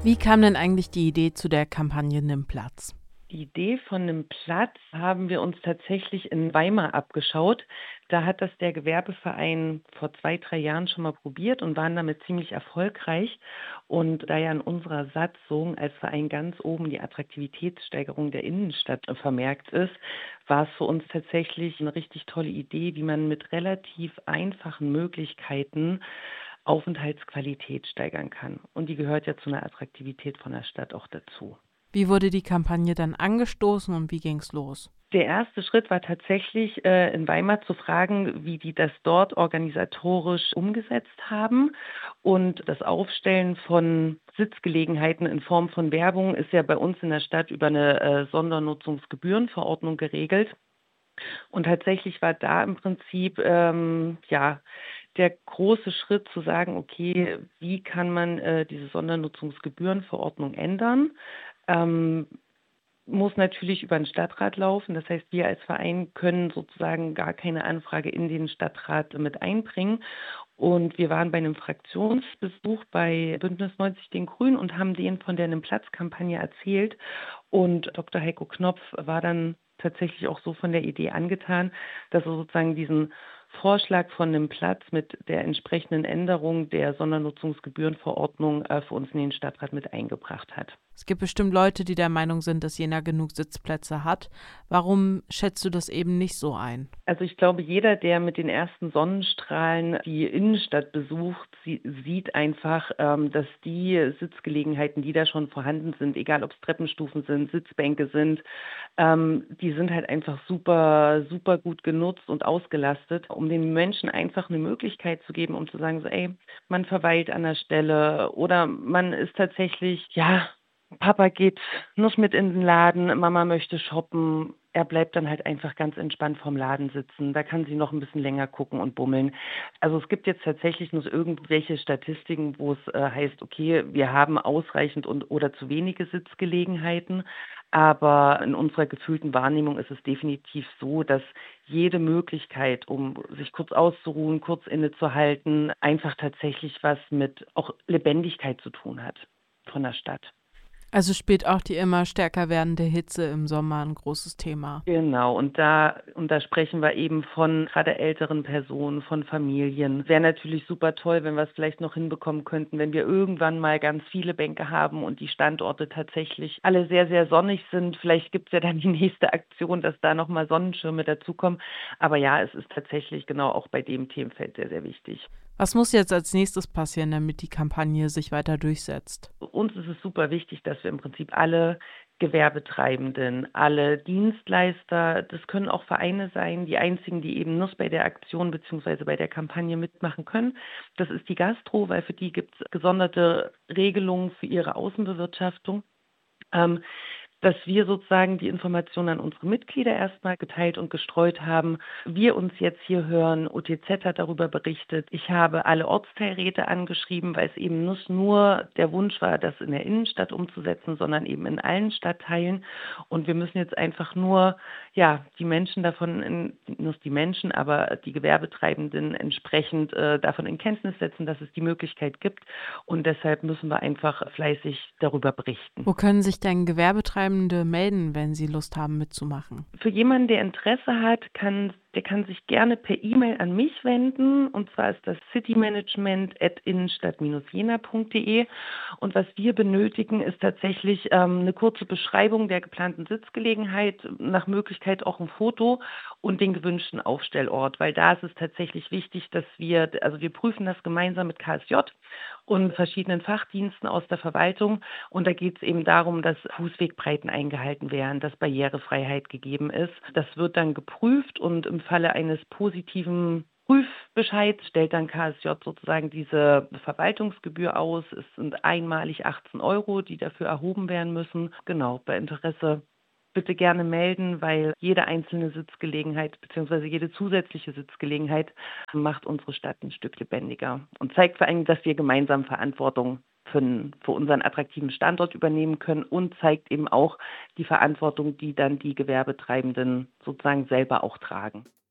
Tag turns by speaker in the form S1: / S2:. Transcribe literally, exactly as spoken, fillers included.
S1: Wie kam denn eigentlich die Idee zu der Kampagne Nimm Platz?
S2: Die Idee von 'nem Platz haben wir uns tatsächlich in Weimar abgeschaut. Da hat das der Gewerbeverein vor zwei, drei Jahren schon mal probiert und waren damit ziemlich erfolgreich. Und da ja in unserer Satzung als Verein ganz oben die Attraktivitätssteigerung der Innenstadt äh, vermerkt ist, war es für uns tatsächlich 'ne richtig tolle Idee, wie man mit relativ einfachen Möglichkeiten Aufenthaltsqualität steigern kann. Und die gehört ja zu 'ner Attraktivität von der Stadt auch dazu.
S1: Wie wurde die Kampagne dann angestoßen und wie ging's los?
S2: Der erste Schritt war tatsächlich, äh, in Weimar zu fragen, wie die das dort organisatorisch umgesetzt haben. Und das Aufstellen von Sitzgelegenheiten in Form von Werbung ist ja bei uns in der Stadt über 'ne, äh, Sondernutzungsgebührenverordnung geregelt. Und tatsächlich war da im Prinzip, ähm, ja, der große Schritt zu sagen: „Okay, wie kann man, äh, diese Sondernutzungsgebührenverordnung ändern?“ Ähm, muss natürlich über 'n Stadtrat laufen. Das heißt, wir als Verein können sozusagen gar keine Anfrage in den Stadtrat mit einbringen. Und wir waren bei 'nem Fraktionsbesuch bei Bündnis neunzig Den Grünen und haben denen von der Nimm-Platz-Kampagne erzählt. Und Doktor Heiko Knopf war dann tatsächlich auch so von der Idee angetan, dass er sozusagen diesen Vorschlag von 'nem Platz mit der entsprechenden Änderung der Sondernutzungsgebührenverordnung, äh, für uns in den Stadtrat mit eingebracht hat.
S1: Es gibt bestimmt Leute, die der Meinung sind, dass Jena genug Sitzplätze hat. Warum schätzt du das eben nicht so ein?
S2: Also, ich glaube, jeder, der mit den ersten Sonnenstrahlen die Innenstadt besucht, sie sieht einfach, ähm, dass die Sitzgelegenheiten, die da schon vorhanden sind, egal ob's Treppenstufen sind, Sitzbänke sind, ähm, die sind halt einfach super super gut genutzt und ausgelastet, um den Menschen einfach 'ne Möglichkeit zu geben, um zu sagen so: „Ey, man verweilt an der Stelle oder man ist tatsächlich ja, Papa geht nicht mit in den Laden, Mama möchte shoppen.“ Er bleibt dann halt einfach ganz entspannt vorm Laden sitzen. Da kann sie noch 'n bisschen länger gucken und bummeln. Also, es gibt jetzt tatsächlich nicht irgendwelche Statistiken, wo's, äh, heißt: „Okay, wir haben ausreichend und oder zu wenige Sitzgelegenheiten.“ Aber in unserer gefühlten Wahrnehmung ist es definitiv so, dass jede Möglichkeit, um sich kurz auszuruhen, kurz innezuhalten, einfach tatsächlich was mit auch Lebendigkeit zu tun hat von der Stadt.
S1: Also spielt auch die immer stärker werdende Hitze im Sommer 'n großes Thema?
S2: Genau, und da und da sprechen wir eben von grade älteren Personen, von Familien. Wäre natürlich super toll, wenn wir's vielleicht noch hinbekommen könnten, wenn wir irgendwann mal ganz viele Bänke haben und die Standorte tatsächlich alle sehr, sehr sonnig sind. Vielleicht gibt's ja dann die nächste Aktion, dass da noch mal Sonnenschirme dazukommen. Aber ja, es ist tatsächlich genau auch bei dem Themenfeld sehr, sehr wichtig.
S1: Was muss jetzt als Nächstes passieren, damit die Kampagne sich weiter durchsetzt?
S2: Uns ist es super wichtig, dass wir im Prinzip alle Gewerbetreibenden, alle Dienstleister das können auch Vereine sein, die einzigen, die eben nicht bei der Aktion beziehungsweise bei der Kampagne mitmachen können. Das ist die Gastro, weil für die gibt's gesonderte Regelungen für ihre Außenbewirtschaftung. Ähm, dass wir sozusagen die Informationen an unsere Mitglieder erst mal geteilt und gestreut haben. Wir uns jetzt hier hören, O T Z hat darüber berichtet. Ich habe alle Ortsteilräte angeschrieben, weil's eben nicht nur der Wunsch war, das in der Innenstadt umzusetzen, sondern eben in allen Stadtteilen. Und wir müssen jetzt einfach nur, ja, die Menschen davon in nicht die Menschen, aber die Gewerbetreibenden entsprechend, äh, davon in Kenntnis setzen, dass es die Möglichkeit gibt. Und deshalb müssen wir einfach fleißig darüber berichten.
S1: Wo können sich denn Gewerbetreibende melden, wenn sie Lust haben mitzumachen?
S2: Für jemanden, der Interesse hat, kann der kann sich gerne per E-Mail an mich wenden. Und zwar ist das citymanagement at innenstadt Bindestrich jena Punkt de. Und was wir benötigen, ist tatsächlich, ähm, 'ne kurze Beschreibung der geplanten Sitzgelegenheit, nach Möglichkeit auch 'n Foto und den gewünschten Aufstellort. Weil da ist es tatsächlich wichtig, dass wir d also, wir prüfen das gemeinsam mit K S J und verschiedenen Fachdiensten aus der Verwaltung. Und da geht's eben darum, dass Fußwegbreiten eingehalten werden, dass Barrierefreiheit gegeben ist. Das wird dann geprüft und im Falle eines positiven Prüfbescheids stellt dann K S J sozusagen diese Verwaltungsgebühr aus. Es sind einmalig achtzehn Euro, die dafür erhoben werden müssen. Genau, bei Interesse bitte gerne melden, weil jede einzelne Sitzgelegenheit beziehungsweise jede zusätzliche Sitzgelegenheit macht unsere Stadt 'n Stück lebendiger und zeigt vor allem, dass wir gemeinsam Verantwortung für 'n für unseren attraktiven Standort übernehmen können und zeigt eben auch die Verantwortung, die dann die Gewerbetreibenden sozusagen selber auch tragen.